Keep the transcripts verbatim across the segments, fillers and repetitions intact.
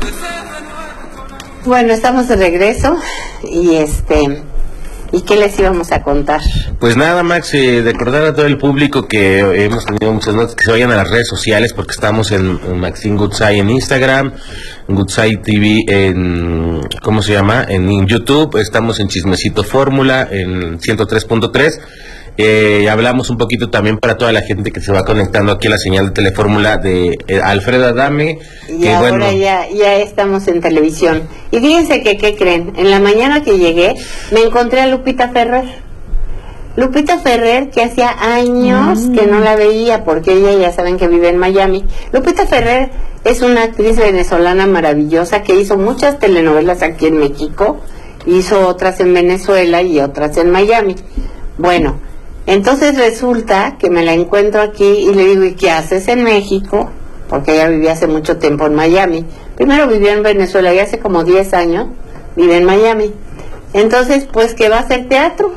Bueno, estamos de regreso y este... ¿Y qué les íbamos a contar? Pues nada, Max, eh, recordar a todo el público que hemos tenido muchas notas, que se vayan a las redes sociales, porque estamos en, en Maxine Goodside en Instagram, en Goodside T V en, ¿cómo se llama? En, en YouTube, estamos en Chismecito Fórmula, en ciento tres punto tres. Eh, hablamos un poquito también para toda la gente que se va conectando aquí a la señal de Telefórmula de eh, Alfredo Adame. Y que ahora bueno, ya, ya estamos en televisión. Y fíjense que, ¿qué creen? En la mañana que llegué, me encontré a Lupita Ferrer. Lupita Ferrer, que hacía años mm. que no la veía, porque ella ya saben que vive en Miami. Lupita Ferrer es una actriz venezolana maravillosa que hizo muchas telenovelas aquí en México, hizo otras en Venezuela y otras en Miami. Bueno, entonces resulta que me la encuentro aquí y le digo, ¿y qué haces en México? Porque ella vivía hace mucho tiempo en Miami. Primero vivió en Venezuela y hace como diez años vive en Miami. Entonces, pues, ¿qué va a hacer teatro?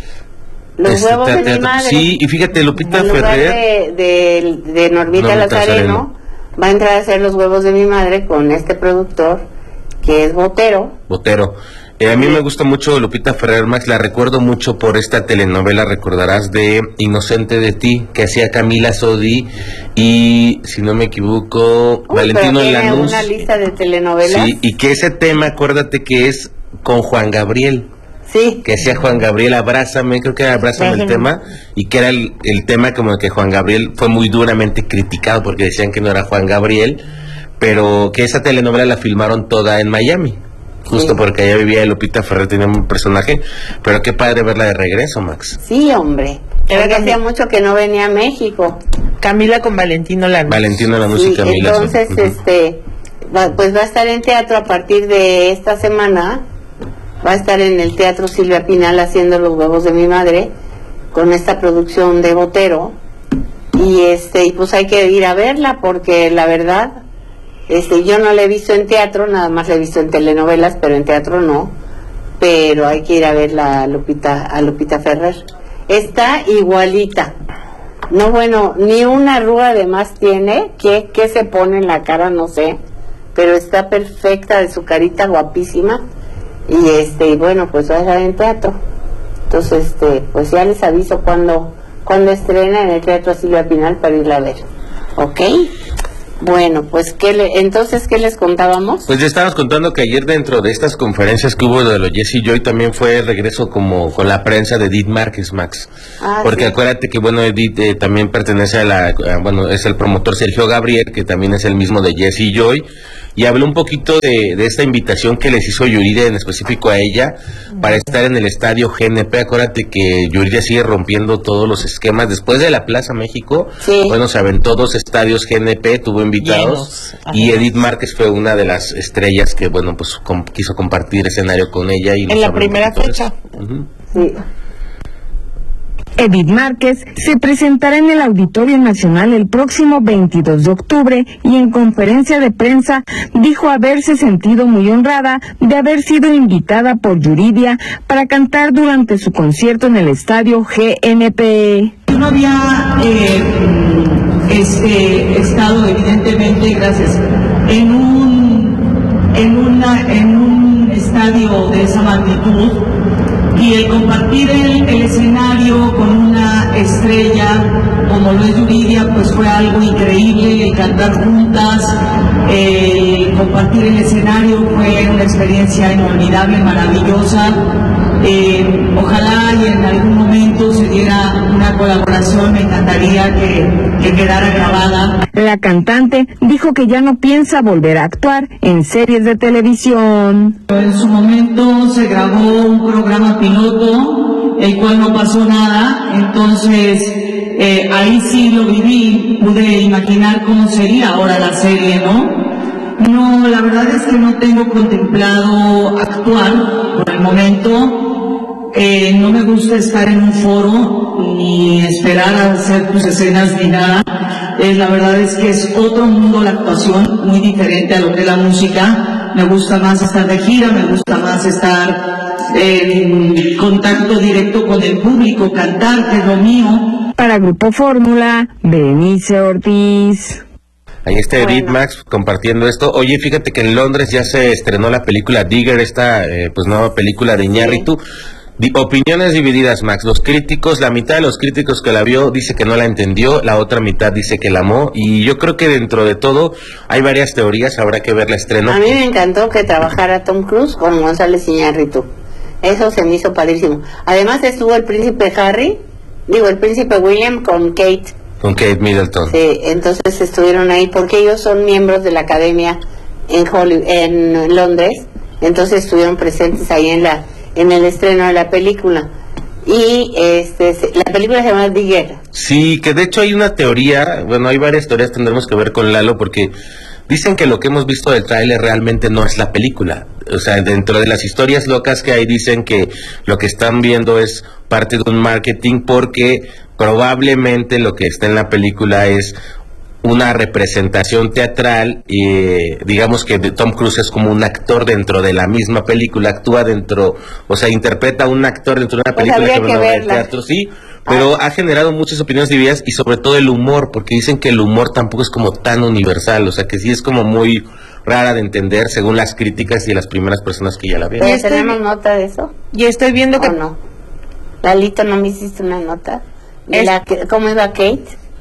Los este, huevos teatro, de mi madre. Sí, y fíjate, Lupita en lugar Ferrer. de, de, de Normita Normita Lazareno, Lazareno, va a entrar a hacer los huevos de mi madre con este productor, que es Botero. Botero. Eh, a mí me gusta mucho Lupita Ferrer, Max, la recuerdo mucho por esta telenovela, recordarás, de Inocente de ti, que hacía Camila Sodi y, si no me equivoco, Uy, Valentino pero tiene Lanús. una lista de telenovelas. Sí, y que ese tema, acuérdate que es con Juan Gabriel. Sí. Que hacía Juan Gabriel, Abrázame, creo que era Abrázame el tema, y que era el, el tema como que Juan Gabriel fue muy duramente criticado porque decían que no era Juan Gabriel, pero que esa telenovela la filmaron toda en Miami. Justo sí. Porque allá vivía Lupita Ferrer, tenía un personaje, pero qué padre verla de regreso, Max. Sí, hombre, pero que hacía mucho que no venía a México. Camila con Valentino Lanús. Valentino Lanús sí, y Camila. Entonces, uh-huh. este, va, pues va a estar en teatro a partir de esta semana, va a estar en el Teatro Silvia Pinal haciendo Los huevos de mi madre, con esta producción de Botero, y este, y pues hay que ir a verla, porque la verdad... Este, yo no la he visto en teatro, nada más la he visto en telenovelas, pero en teatro no. Pero hay que ir a ver la Lupita, a Lupita Ferrer. Está igualita. No, bueno, ni una arruga de más tiene. ¿Qué, qué se pone en la cara? No sé. Pero está perfecta de su carita, guapísima. Y este, y bueno, pues va a estar en teatro. Entonces, este, pues ya les aviso cuando, cuando estrena en el Teatro Silvia Pinal para irla a ver. ¿Ok? Bueno, pues ¿qué le, entonces ¿qué les contábamos? Pues ya estábamos contando que ayer dentro de estas conferencias que hubo de los Jesse Joy también fue el regreso como con la prensa de Edith Márquez, Max. Ah, porque sí. Acuérdate que bueno, Edith eh, también pertenece a la, a, bueno, es el promotor Sergio Gabriel, que también es el mismo de Jesse Joy, y habló un poquito de, de esta invitación que les hizo Yuridia, en específico a ella, para estar en el estadio G N P. Acuérdate que Yuridia sigue rompiendo todos los esquemas. Después de la Plaza México, sí. Bueno, se aventó dos estadios G N P, tuvo invitados, y Edith Márquez fue una de las estrellas que, bueno, pues com- quiso compartir escenario con ella. Y en la primera fecha. Uh-huh. Sí. Edith Márquez se presentará en el Auditorio Nacional el próximo veintidós de octubre y en conferencia de prensa dijo haberse sentido muy honrada de haber sido invitada por Yuridia para cantar durante su concierto en el estadio G N P. Yo no había eh, este, estado evidentemente, gracias, en un, en, una, en un estadio de esa magnitud. Y el compartir el, el escenario con una estrella como lo es Yuridia, pues fue algo increíble. El cantar juntas, el compartir el escenario fue una experiencia inolvidable, maravillosa. Eh, ojalá y en algún momento se diera una colaboración, me encantaría que, que quedara grabada. La cantante dijo que ya no piensa volver a actuar en series de televisión. En su momento se grabó un programa piloto, el cual no pasó nada, entonces eh, ahí sí lo viví, pude imaginar cómo sería ahora la serie, ¿no? No, la verdad es que no tengo contemplado actuar por el momento. Eh, no me gusta estar en un foro ni esperar a hacer tus escenas ni nada. Eh, la verdad es que es otro mundo la actuación, muy diferente a lo que es la música. Me gusta más estar de gira, me gusta más estar en contacto directo con el público, cantar, que es lo mío. Para Grupo Fórmula, Berenice Ortiz. Ahí está Edith bueno. Max compartiendo esto. Oye, fíjate que en Londres ya se estrenó la película Digger, esta eh, pues nueva película de Iñárritu. Sí. Opiniones divididas, Max. Los críticos, la mitad de los críticos que la vio dice que no la entendió, la otra mitad dice que la amó, y yo creo que dentro de todo hay varias teorías, habrá que ver la estreno. A mí me encantó que trabajara Tom Cruise con González Iñárritu. Eso se me hizo padrísimo. Además estuvo el príncipe Harry, digo, el príncipe William con Kate. Con Kate Middleton. Sí, entonces estuvieron ahí porque ellos son miembros de la academia en Hollywood, en Londres, entonces estuvieron presentes ahí en la en el estreno de la película. Y este la película se llama Digger. Sí, que de hecho hay una teoría, bueno, hay varias teorías, tendremos que ver con Lalo, porque dicen que lo que hemos visto del tráiler realmente no es la película. O sea, dentro de las historias locas que hay, dicen que lo que están viendo es parte de un marketing, porque probablemente lo que está en la película es una representación teatral, y eh, digamos que Tom Cruise es como un actor dentro de la misma película, actúa dentro, o sea, interpreta a un actor dentro de una película pues que, que va a ver teatro, sí, pero ah. ha generado muchas opiniones divididas, y sobre todo el humor, porque dicen que el humor tampoco es como tan universal, o sea, que sí es como muy rara de entender según las críticas y las primeras personas que ya la vieron. ¿Ya tenemos nota de eso? Y estoy viendo que... ¿O no? Lalito, ¿no me hiciste una nota? ¿De es... la que, ¿Cómo iba Kate?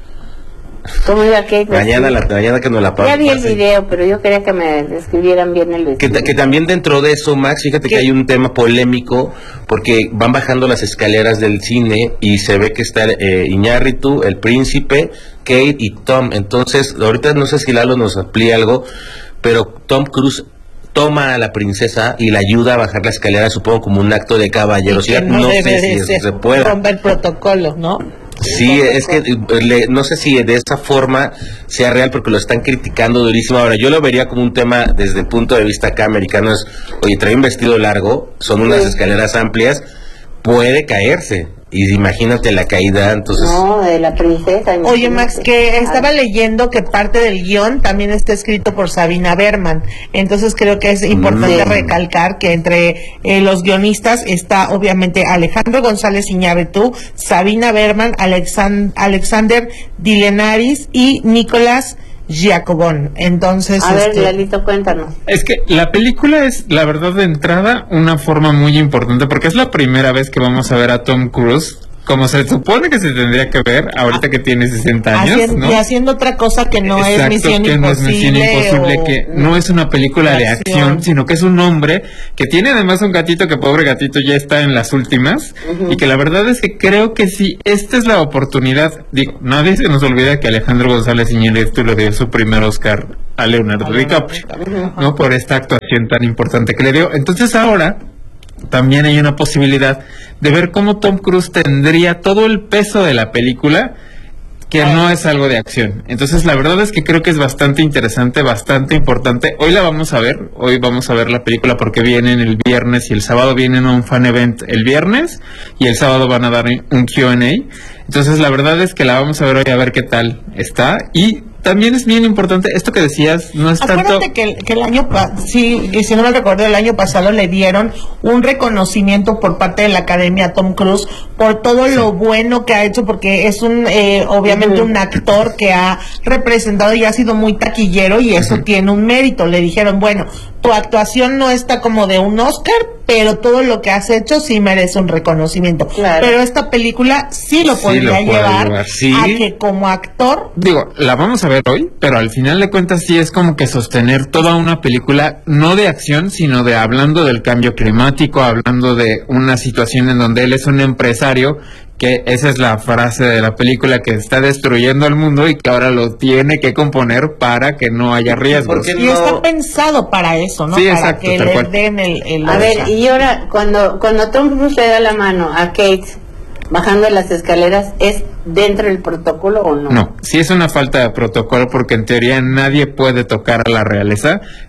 ¿Cómo iba Kate? Mañana, la, mañana que nos la pasen. Ya vi el video, pero yo quería que me describieran bien el vestido. Que, que también dentro de eso, Max, fíjate ¿Qué? que hay un tema polémico, porque van bajando las escaleras del cine y se ve que está eh, Iñárritu, el príncipe, Kate y Tom. Entonces, ahorita no sé si Lalo nos amplía algo, pero Tom Cruise toma a la princesa y la ayuda a bajar la escalera, supongo como un acto de caballerosidad. No, no sé si eso se puede romper protocolo, ¿no? Sí, es que le, no sé si de esa forma sea real, porque lo están criticando durísimo. Ahora, yo lo vería como un tema desde el punto de vista acá americano, es, oye, trae un vestido largo, son unas sí. escaleras amplias, puede caerse, y imagínate la caída, entonces... No, de la princesa. Oye, Max, que estaba leyendo que parte del guión también está escrito por Sabina Berman, entonces creo que es importante mm. recalcar que entre eh, los guionistas está obviamente Alejandro González Iñárritu, Sabina Berman, Alexand- Alexander Dilenaris y Nicolás Giacobón. Entonces, a ver, este... Lalito, cuéntanos. Es que la película es, la verdad, de entrada, una forma muy importante, porque es la primera vez que vamos a ver a Tom Cruise como se supone que se tendría que ver ahorita que tiene sesenta años, haciendo, ¿no? Y haciendo otra cosa que no Exacto, es Misión que Imposible. No es Misión Imposible, o... que no es una película de, de acción, acción, sino que es un hombre que tiene además un gatito, que pobre gatito ya está en las últimas, uh-huh. y que la verdad es que creo que sí, esta es la oportunidad. Digo, nadie se nos olvida que Alejandro González Iñárritu le dio su primer Oscar a Leonardo DiCaprio, uh-huh. ¿no? Por esta actuación tan importante que le dio. Entonces ahora también hay una posibilidad de ver cómo Tom Cruise tendría todo el peso de la película, que no es algo de acción. Entonces la verdad es que creo que es bastante interesante, bastante importante. Hoy la vamos a ver, hoy vamos a ver la película porque vienen el viernes y el sábado vienen a un fan event el viernes, y el sábado van a dar un Q and A. Entonces la verdad es que la vamos a ver hoy, a ver qué tal está. Y también es bien importante esto que decías, no es Acuérdate tanto... que, que el año pasado, sí, si no me recuerdo, el año pasado le dieron un reconocimiento por parte de la Academia a Tom Cruise por todo sí. lo bueno que ha hecho, porque es un, eh, obviamente uh-huh. un actor que ha representado y ha sido muy taquillero, y eso uh-huh. tiene un mérito. Le dijeron, bueno, tu actuación no está como de un Oscar, pero todo lo que has hecho sí merece un reconocimiento. Claro. Pero esta película sí lo podría sí lo llevar, llevar. Sí. a que como actor... Digo, la vamos a ver hoy, pero al final de cuentas sí es como que sostener toda una película, no de acción, sino de hablando del cambio climático, hablando de una situación en donde él es un empresario, que esa es la frase de la película, que está destruyendo al mundo y que ahora lo tiene que componer para que no haya riesgos. Y no... está pensado para eso, ¿no? Sí, para exacto, que le den el, el... A ver, y ahora, cuando, cuando Tom Cruise le da la mano a Kate bajando las escaleras, ¿es dentro del protocolo o no? No, sí es una falta de protocolo, porque en teoría nadie puede tocar a la realeza.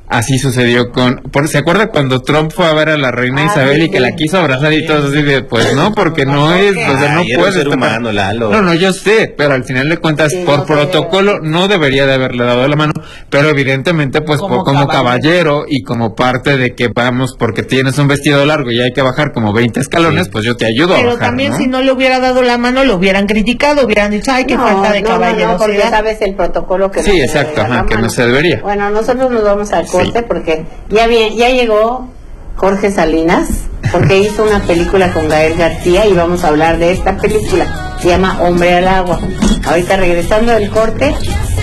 Así sucedió con... Por, ¿se acuerda cuando Trump fue a ver a la reina ah, Isabel sí, y que sí. la quiso abrazar y todo así de, pues no, porque no es, o sea, no Ay, puede ser humano, Lalo. No, no, yo sé, pero al final de cuentas, sí, por no protocolo, debe. no debería de haberle dado la mano, pero evidentemente, pues como, por, como caballero. caballero y como parte de que vamos, porque tienes un vestido largo y hay que bajar como veinte escalones, sí. pues yo te ayudo pero a bajar, también ¿no? si no le hubiera dado la mano, lo hubieran criticado, hubieran dicho, ay, qué no, falta de no, caballero. No, porque sabes el protocolo que sí, no exacto, ajá, que no se debería. Bueno, nosotros nos vamos al corte sí. porque ya bien, ya llegó Jorge Salinas, porque hizo una película con Gael García y vamos a hablar de esta película. Se llama Hombre al Agua. Ahorita regresando del corte,